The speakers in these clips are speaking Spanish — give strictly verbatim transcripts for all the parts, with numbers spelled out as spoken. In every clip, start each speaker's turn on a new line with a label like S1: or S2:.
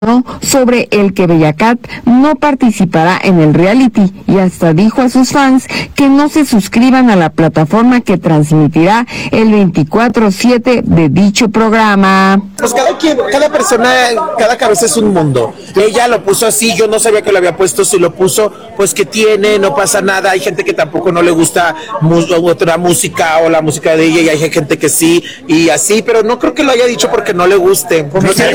S1: sobre el que Bellacat no participará en el reality y hasta dijo a sus fans que no se suscriban a la plataforma que transmitirá el veinticuatro siete de dicho programa.
S2: Pues cada quien, cada persona, cada cabeza es un mundo. Ella lo puso así, yo no sabía que lo había puesto, si lo puso, pues que tiene, no pasa nada. Hay gente que tampoco no le gusta mu- otra música o la música de ella y hay gente que sí y así, pero no creo que lo haya dicho porque no le guste. No sé.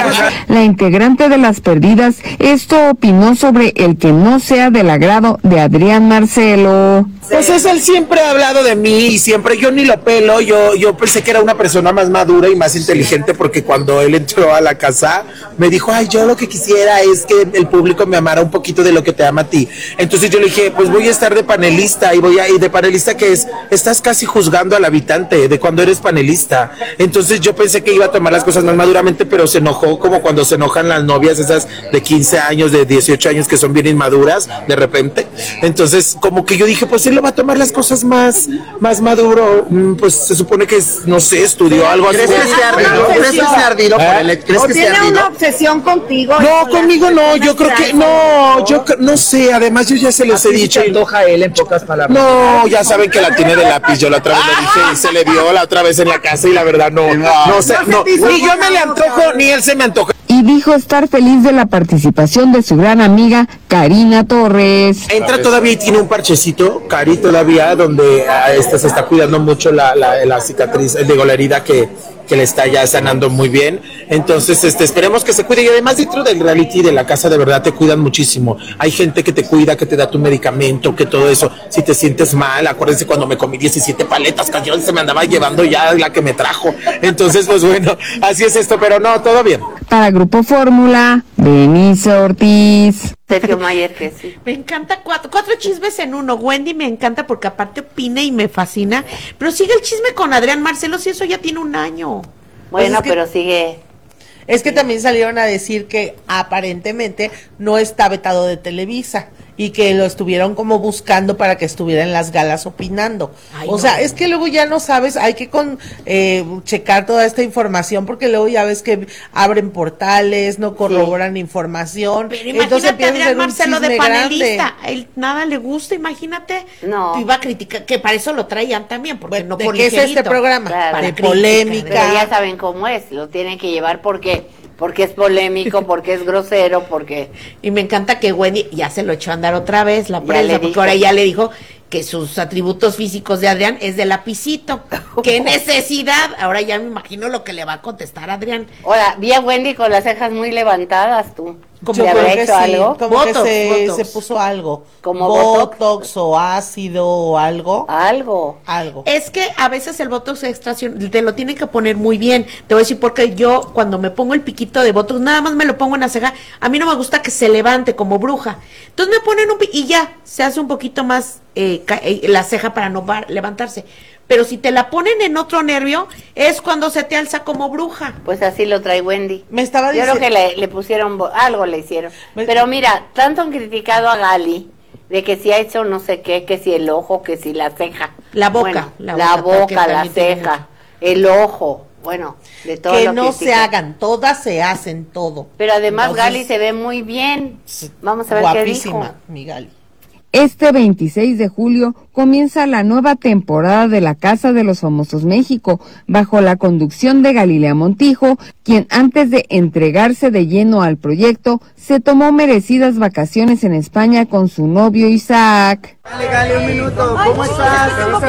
S1: La integrante de Las Perdidas esto opinó sobre el que no sea del agrado de Adrián Marcelo.
S2: Pues es, él siempre ha hablado de mí y siempre, yo ni lo pelo, yo, yo pensé que era una persona más madura y más inteligente porque cuando él entró a la casa me dijo, ay, yo lo que quisiera es que el público me amara un poquito de lo que te ama a ti. Entonces yo le dije, pues voy a estar de panelista y voy a, y de panelista que es, estás casi juzgando al habitante de cuando eres panelista. Entonces yo pensé que iba a tomar las cosas más maduramente, pero se enojó como cuando se enojan las novias esas de quince años, de dieciocho años que son bien inmaduras de repente. Entonces como que yo dije, pues él va a tomar las cosas más, más maduro, pues se supone que es, no sé, estudió algo así.
S3: ¿Crees que se ha ardido? ¿Crees que se ha ardido por el ¿Crees que se ha ardido?
S4: ¿Tiene una obsesión contigo?
S2: No, conmigo no, yo creo que, no, yo no sé, además yo ya se los he dicho.
S3: ¿Se antoja él en pocas palabras?
S2: No, ya saben que la tiene de lápiz, yo la otra vez le dije y se le vio la otra vez en la casa y la verdad no, no sé, no, ni yo me le antojo, ni él se me antoja.
S1: Y dijo estar feliz de la participación de su gran amiga Karina Torres.
S2: Entra todavía y tiene un parchecito, Cari, todavía, donde a este se está cuidando mucho la, la, la cicatriz, digo, la herida que, que le está ya sanando muy bien. Entonces, este, esperemos que se cuide. Y además, dentro del reality de la casa, de verdad, te cuidan muchísimo. Hay gente que te cuida, que te da tu medicamento, que todo eso. Si te sientes mal, acuérdense cuando me comí diecisiete paletas, que yo se me andaba llevando ya la que me trajo. Entonces, pues bueno, así es esto, pero no, todo bien.
S1: Para Grupo Fórmula, Denise Ortiz.
S4: Sergio Mayer, que sí.
S5: Me encanta cuatro, cuatro chismes en uno. Wendy me encanta porque aparte opina y me fascina. Pero sigue el chisme con Adrián Marcelo, si eso ya tiene un año.
S4: Bueno,
S6: Pues es que,
S4: pero sigue.
S6: Es que también salieron a decir que aparentemente no está vetado de Televisa y que lo estuvieron como buscando para que estuviera en las galas opinando.
S5: Ay,
S6: o
S5: no.
S6: sea, es que luego ya no sabes, hay que con eh, checar toda esta información porque luego ya ves que abren portales, no corroboran sí. información.
S5: Pero
S6: entonces
S5: imagínate a Adrián Marcelo de panelista,
S6: grande.
S5: él nada le gusta, imagínate.
S4: No.
S5: Iba a criticar, que para eso lo traían también, porque
S6: Bueno,
S5: no
S6: ¿de
S5: por
S6: qué es este programa?
S4: Claro.
S6: De
S5: Para
S6: polémica.
S4: Pero ya saben cómo es, lo tienen que llevar porque porque es polémico, porque es grosero, porque...
S5: Y me encanta que Wendy ya se lo echó a andar otra vez, la
S4: Ya
S5: prensa,
S4: le
S5: porque
S4: dijo.
S5: ahora ya le dijo que sus atributos físicos de Adrián es de lapicito. ¡Qué necesidad! Ahora ya me imagino lo que le va a contestar Adrián.
S4: Ahora, vi a Wendy con las cejas muy levantadas, tú.
S6: Yo
S4: ¿Le
S6: creo
S4: habrá
S6: que
S4: hecho
S6: sí,
S4: algo?
S6: como
S5: Botox,
S6: que se,
S5: botox.
S6: se puso algo.
S4: Como
S6: botox,
S4: botox.
S6: o ácido o algo.
S4: Algo.
S6: Algo.
S5: Es que a veces el botox extracción te lo tienen que poner muy bien. Te voy a decir porque yo cuando me pongo el piquito de botox, nada más me lo pongo en la ceja. A mí no me gusta que se levante como bruja. Entonces me ponen un pi- y ya se hace un poquito más eh, ca- eh, la ceja para no bar- levantarse. Pero si te la ponen en otro nervio, es cuando se te alza como bruja.
S4: Pues así lo trae Wendy.
S6: Me estaba
S4: Yo
S6: diciendo.
S4: creo que le, le pusieron, bo- algo le hicieron.
S6: Me-
S4: Pero mira, tanto han criticado a Gali de que si ha hecho no sé qué, que si el ojo, que si la ceja.
S5: La boca,
S4: Bueno,
S5: la
S4: la
S5: boca, porque
S4: boca, la
S5: también tiene
S4: ceja,
S5: mucho.
S4: el ojo, bueno, de todo
S6: que
S4: lo
S6: no se
S4: critican.
S6: hagan, todas se hacen todo.
S4: Pero además
S6: Entonces,
S4: Gali se ve muy bien. Vamos a ver
S6: guapísima,
S4: qué dijo.
S6: mi Gali.
S1: Este veintiséis de julio comienza la nueva temporada de La Casa de los Famosos México, bajo la conducción de Galilea Montijo, quien antes de entregarse de lleno al proyecto, se tomó merecidas vacaciones en España con su novio Isaac.
S3: Dale, Gali, un minuto. ¿Cómo estás? ¿Cómo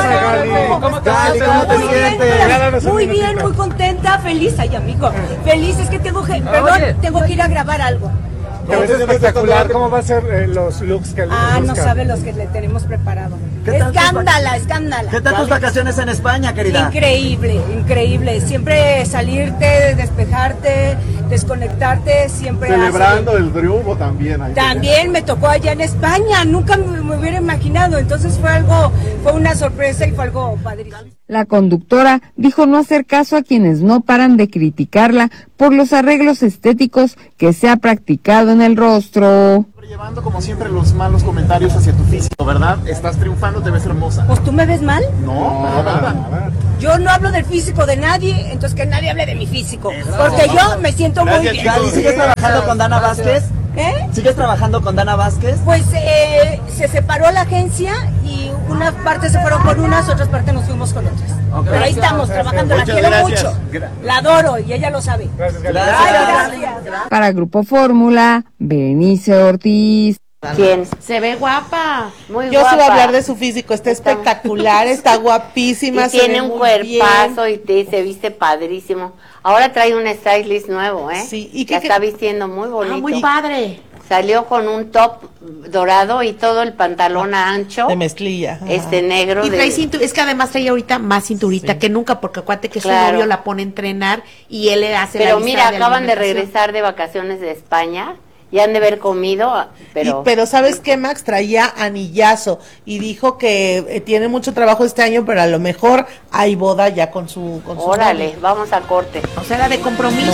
S3: estás? ¿Cómo te sientes?
S7: Muy bien, muy contenta, feliz, ay amigo, feliz, es que tengo que, perdón, tengo que ir a grabar algo.
S8: Te ves espectacular, ¿cómo va a ser eh, los looks que
S7: Ah, no
S8: buscan?
S7: sabe los que le tenemos preparado.
S3: ¿Qué tal tus
S7: Escándala,
S3: vac-
S7: escándala.
S3: ¿Qué tal tus vacaciones en España, querida?
S7: Increíble, increíble. Siempre salirte, despejarte, desconectarte, siempre
S8: Celebrando
S7: hace-
S8: el triunfo también. Ahí
S7: También me tocó allá en España, nunca me, me hubiera imaginado, entonces fue algo, fue una sorpresa y fue algo padrísimo.
S1: La conductora dijo no hacer caso a quienes no paran de criticarla por los arreglos estéticos que se ha practicado en el rostro.
S3: Llevando como siempre los malos comentarios hacia tu físico, ¿verdad? Estás triunfando, te ves hermosa.
S7: Pues tú me ves mal.
S3: No, no, nada.
S7: Yo no hablo del físico de nadie, entonces que nadie hable de mi físico. Porque yo me siento muy bien.
S9: Gali, ¿sigues trabajando con Dana Vázquez?
S7: ¿Eh?
S9: ¿Sigues trabajando con Dana Vázquez?
S7: Pues eh, se separó la agencia y unas partes se fueron con unas, otras partes nos fuimos con otras. Okay. Pero ahí estamos trabajando, la quiero mucho. La adoro y ella lo sabe.
S9: Gracias,
S7: gracias. Ay, gracias.
S1: Para Grupo Fórmula, Berenice Ortiz.
S4: ¿Quién?
S5: Se ve guapa.
S4: Muy
S6: Yo
S4: guapa.
S6: sí voy a hablar de su físico, está espectacular, está guapísima.
S4: Y
S6: se
S4: tiene
S6: ve
S4: un
S6: muy
S4: cuerpazo
S6: bien.
S4: y te, se viste padrísimo. Ahora trae un stylist nuevo, ¿eh?
S6: Sí, ¿y
S4: que
S6: qué-
S4: está vistiendo muy bonito.
S5: Ah, muy padre.
S4: Salió con un top dorado y todo el pantalón ancho,
S6: De mezclilla. Ajá.
S4: este negro.
S5: Y
S4: de-
S5: trae cintu- es que además trae ahorita más cinturita
S6: Sí.
S5: que nunca, porque acuérdate que
S4: Claro.
S5: su novio la pone a entrenar y él le hace la
S4: Pero
S5: lista
S4: mira, acaban de
S5: alimentación.
S4: regresar de vacaciones de España y han de haber comido, pero...
S6: Y- pero ¿sabes qué, Max? Traía anillazo y dijo que eh, tiene mucho trabajo este año, pero a lo mejor hay boda ya con su, con su
S4: Órale,
S6: novio.
S4: vamos a corte.
S5: O sea, era de compromiso.